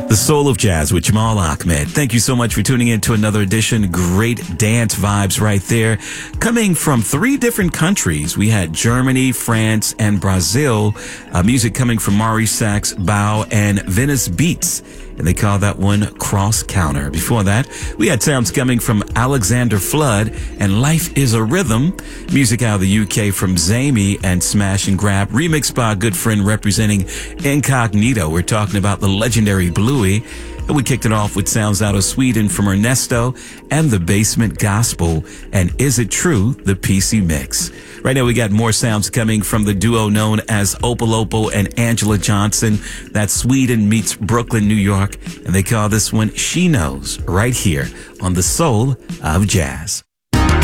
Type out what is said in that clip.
The Soul of Jazz with Jamal Ahmed. Thank you so much for tuning in to another edition. Great dance vibes right there. Coming from 3 different countries. We had Germany, France, and Brazil. Music coming from Maurice Sachs, Bow, and Venice Beats. And they call that one Cross Counter. Before that, we had sounds coming from Alexander Flood and Life is a Rhythm. Music out of the UK from Zamey and Smash and Grab. Remixed by a good friend representing Incognito. We're talking about the legendary Bluey. And we kicked it off with sounds out of Sweden from Ernesto and the Basement Gospel. And Is It True? The PC Mix. Right now we got more sounds coming from the duo known as Opal and Angela Johnson. That's Sweden meets Brooklyn, New York. And they call this one She Knows right here on The Soul of Jazz.